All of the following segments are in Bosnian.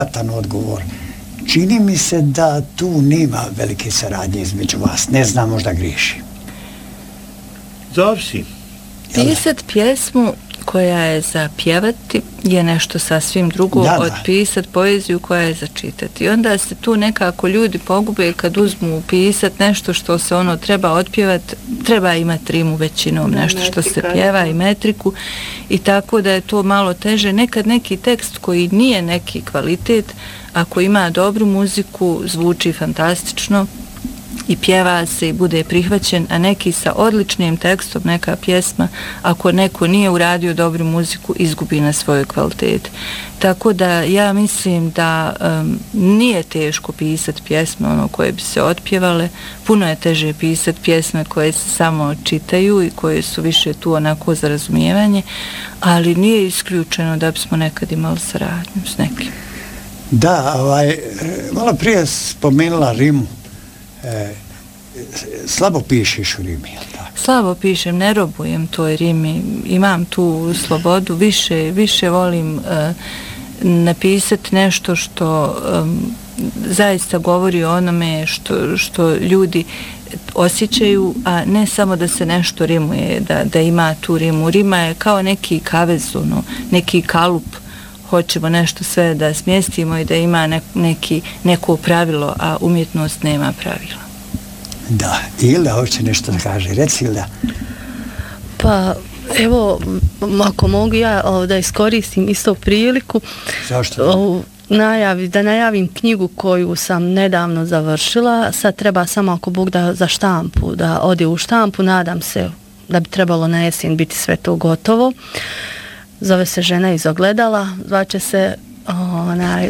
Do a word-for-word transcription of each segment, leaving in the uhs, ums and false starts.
odgovor. Čini mi se da tu nema velike saradnje između vas. Ne znam, možda griješi. Zavisi. Pisat pjesmu koja je za pjevati je nešto sasvim drugo da, da. od pisat poeziju koja je za čitati. I onda se tu nekako ljudi pogube kad uzmu pisat nešto što se ono treba otpjevati, treba imati rimu većinom, nešto što se pjeva i metriku i tako da je to malo teže. Nekad neki tekst koji nije neki kvalitet, ako ima dobru muziku, zvuči fantastično i pjeva se i bude prihvaćen, a neki sa odličnim tekstom, neka pjesma, ako neko nije uradio dobru muziku, izgubi na svojoj kvaliteti. Tako da ja mislim da um, nije teško pisati pjesme ono koje bi se otpjevale, puno je teže pisati pjesme koje se samo čitaju i koje su više tu onako za razumijevanje, ali nije isključeno da bismo nekad imali saradnju s nekim. Da, ovaj, malo prije spomenula rimu. E, slabo pišeš u rimi, jel tako? Slabo pišem, ne robujem toj rimi, imam tu slobodu, više, više volim uh, napisati nešto što um, zaista govori o onome što, što ljudi osjećaju, a ne samo da se nešto rimuje, da, da ima tu rimu. Rima je kao neki kavez, ono, neki kalup, hoćemo nešto sve da smjestimo i da ima ne, neki, neko pravilo, a umjetnost nema pravila. Da, Ilda hoće nešto da kaže, reci Ilda. Pa, evo, ako mogu ja o, da iskoristim isto priliku. Zašto? O, najavi, da najavim knjigu koju sam nedavno završila, sad treba samo ako Bog da za štampu, da ode u štampu, nadam se da bi trebalo na jesen biti sve to gotovo. Zove se Žena iz ogledala, zvaće se onaj...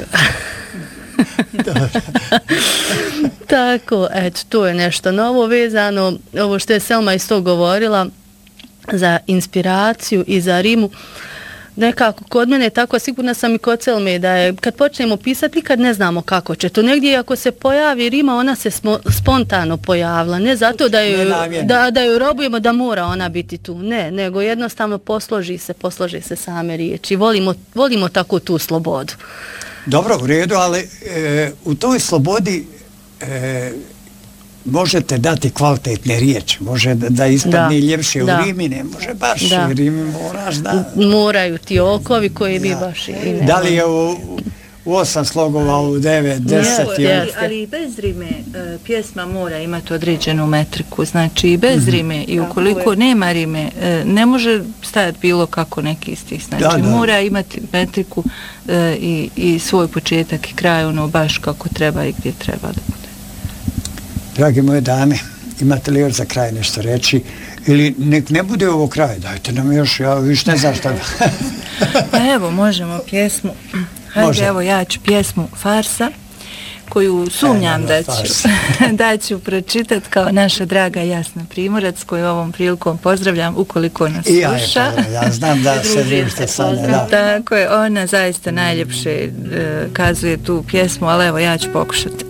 Tako, eto, to je nešto novo vezano, ovo što je Selma isto govorila, za inspiraciju i za rimu. Nekako kod mene, tako sigurna sam i kod Selme, da je kad počnemo pisati, nikad ne znamo kako će to. Negdje ako se pojavi rima, ona se smo, spontano pojavila. Ne zato da ju, da, da ju robujemo, da mora ona biti tu. Ne, nego jednostavno posloži se, posloži se same riječi. Volimo, volimo tako tu slobodu. Dobro, u redu, ali e, u toj slobodi e, možete dati kvalitetne riječi, može da, da ispadne ljepše u rimi, ne može baš, da. U rimi moraš da... Moraju ti okovi koji bi baš i ne. Da li je u, u osam slogova, u devet, deset? Yes, yes. Ali i bez rime uh, pjesma mora imati određenu metriku, znači i bez mm-hmm. rime i ukoliko nema rime, uh, ne može stajati bilo kako neki stih, znači da, da. Mora imati metriku uh, i, i svoj početak i kraj, ono baš kako treba i gdje treba da bude. Dragi moje dame, imate li još za kraj nešto reći? Ili nek ne bude ovo kraj, dajte nam još, ja viš ne znam šta. Pa evo, možemo pjesmu. Hajde, Može. Evo, ja ću pjesmu Farsa, koju sumnjam e, da, ću, da ću pročitati kao naša draga Jasna Primorac, koju ovom prilikom pozdravljam ukoliko nas I ja sluša. Je, ja znam da se družite sa ne, da. Tako je, ona zaista najljepše uh, kazuje tu pjesmu, ali evo, ja ću pokušati.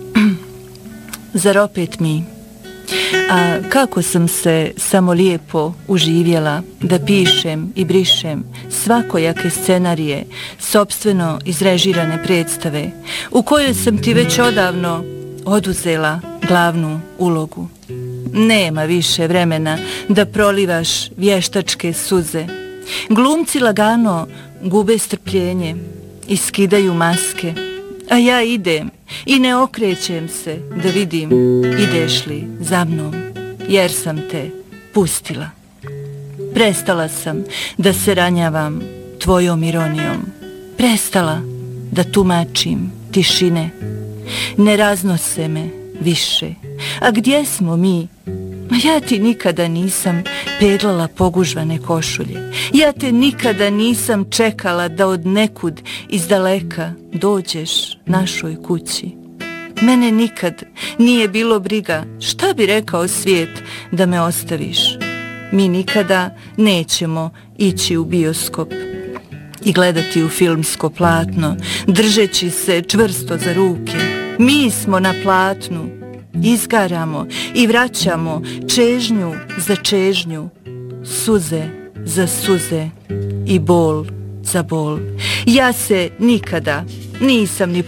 Zar opet mi? A kako sam se samo lijepo uživjela da pišem i brišem svakojake scenarije, sopstveno izrežirane predstave, u kojoj sam ti već odavno oduzela glavnu ulogu. Nema više vremena da prolivaš vještačke suze. Glumci lagano gube strpljenje i skidaju maske, a ja idem i ne okrećem se da vidim ideš li za mnom, jer sam te pustila. Prestala sam da se ranjavam tvojom ironijom, prestala da tumačim tišine. Ne raznose me više, a gdje smo mi? Ja ti nikada nisam peglala pogužvane košulje. Ja te nikada nisam čekala da od nekud iz daleka dođeš našoj kući. Mene nikad nije bilo briga šta bi rekao svijet da me ostaviš. Mi nikada nećemo ići u bioskop i gledati u filmsko platno, držeći se čvrsto za ruke. Mi smo na platnu, izgaramo i vraćamo čežnju za čežnju, suze za suze i bol za bol. Ja se nikada nisam ni